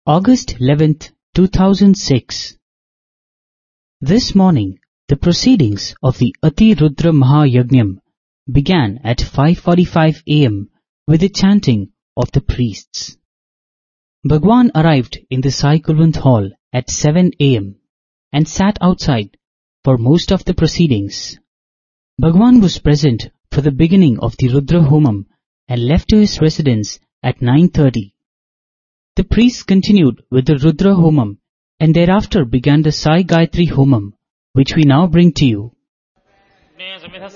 August 11th, 2006. This morning, the proceedings of the Ati Rudra Mahayagnyam began at 5:45 a.m. with the chanting of the priests. Bhagwan arrived in the Sai Kulwant Hall at 7 a.m. and sat outside for most of the proceedings. Bhagwan was present for the beginning of the Rudra Homam and left to his residence at 9:30. The priests continued with the Rudra Homam and thereafter began the Sai Gayatri Homam, which we now bring to you.